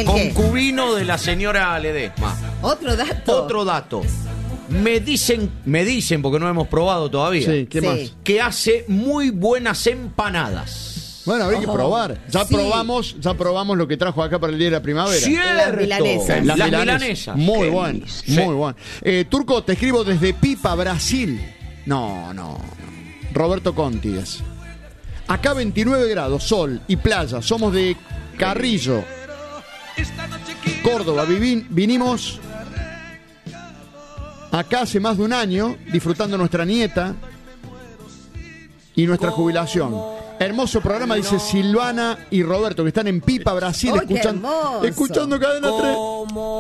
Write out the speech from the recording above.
concubino de la señora Ledesma. Otro dato. Me dicen, porque no hemos probado todavía. Sí, ¿qué más? Que hace muy buenas empanadas. Bueno, habría que probar. Ya probamos lo que trajo acá para el Día de la Primavera. ¡Cierto! Las milanesas. Muy bueno, muy bueno. Turco, te escribo desde Pipa, Brasil. No. Roberto Conti es. Acá 29 grados, sol y playa. Somos de Carrillo, Córdoba. Vinimos acá hace más de un año, disfrutando nuestra nieta y nuestra jubilación. Hermoso programa, dice Silvana y Roberto, que están en Pipa, Brasil, escuchando Cadena 3.